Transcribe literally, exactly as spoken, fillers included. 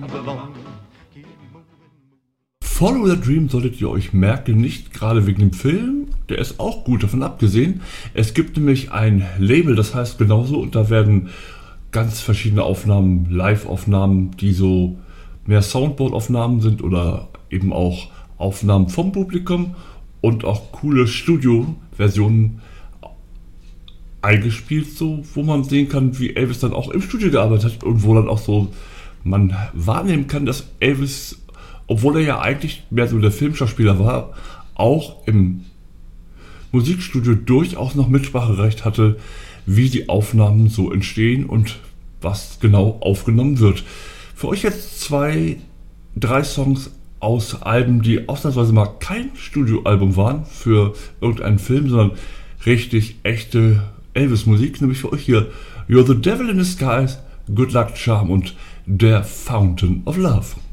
Follow the Dream solltet ihr euch merken, nicht gerade wegen dem Film, der ist auch gut, davon abgesehen. Es gibt nämlich ein Label, das heißt genauso, und da werden ganz verschiedene Aufnahmen, Live-Aufnahmen, die so mehr Soundboard-Aufnahmen sind oder eben auch Aufnahmen vom Publikum und auch coole Studio-Versionen eingespielt, so, wo man sehen kann, wie Elvis dann auch im Studio gearbeitet hat und wo dann auch so man wahrnehmen kann, dass Elvis, obwohl er ja eigentlich mehr so der Filmschauspieler war, auch im Musikstudio durchaus noch Mitspracherecht hatte, wie die Aufnahmen so entstehen und was genau aufgenommen wird. Für euch jetzt zwei, drei Songs aus Alben, die ausnahmsweise mal kein Studioalbum waren für irgendeinen Film, sondern richtig echte Elvis-Musik, nämlich für euch hier You're the Devil in Disguise, Good Luck Charm und der Fountain of Love.